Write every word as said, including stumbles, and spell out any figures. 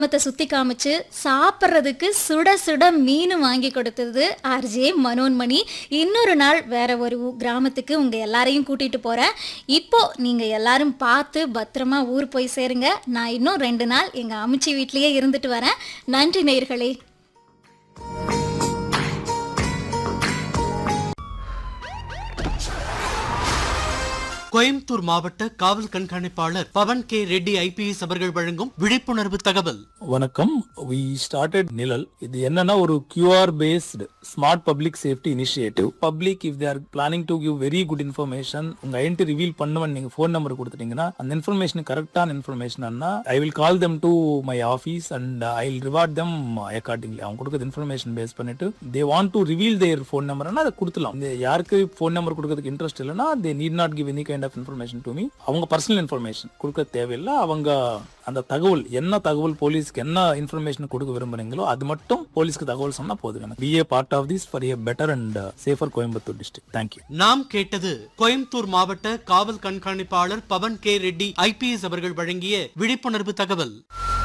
கிராமத்தை சுத்தி காமிச்சு சாப்பிட்றதுக்கு சுட சுட மீன் வாங்கி கொடுத்தது ஆர்ஜே மனோன்மணி. இன்னொரு நாள் வேற ஒரு ஊ- கிராமத்துக்கு உங்க எல்லாரையும் கூட்டிட்டு போறேன். இப்போ நீங்க எல்லாரும் பார்த்து பத்திரமா ஊர் போய் சேருங்க. நான் இன்னும் ரெண்டு நாள் எங்க அம்ச்சி வீட்லயே இருந்துட்டு வரேன். நன்றி நேயர்களே. கோயம்புத்தூர் மாவட்ட காவல் கண்காணிப்பாளர் பவன் கே ரெட்டி ஐபிஎஸ் அவர்கள் வழங்கும் விழிப்புணர்வு தகவல். வணக்கம். வி ஸ்டார்டட் நிழல். இது என்னன்னா ஒரு QR based smart public safety initiative. Public if they are planning to give very good information, உங்க ஐடென்டி ரிவீல் பண்ணுவன் நீங்க ஃபோன் நம்பர் கொடுத்துட்டீங்கன்னா அந்த இன்ஃபர்மேஷன் கரெக்டான information I will call them to my office and I will reward them accordingly. அவங்க கொடுக்குற information base பண்ணிட்டு they want to reveal there phone நம்பர்னா அதை கொடுத்துலாம். இந்த யாருக்கு ஃபோன் நம்பர் கொடுக்கறதுக்கு இன்ட்ரெஸ்ட் இல்லைன்னா they need not give any kind of information to me. அவங்க personal information கொடுக்க தேவையில்லை. அவங்க அந்த தகவல் என்ன தகவல் போலீஸ்க்கு என்ன இன்ஃபர்மேஷன் கொடுக்க விரும்புறீங்களோ அது மட்டும் போலீஸ்க்கு தகவல் சொன்னா போதும். B A part of this for A better and safer Coimbatore district. Thank you. நாம் கேட்டது கோயம்புத்தூர் மாவட்ட காவல் கண்காணிப்பாளர் பவன் கே ரெட்டி ஐபிஎஸ் அவர்கள் வழங்கிய விழிப்புணர்வு தகவல்.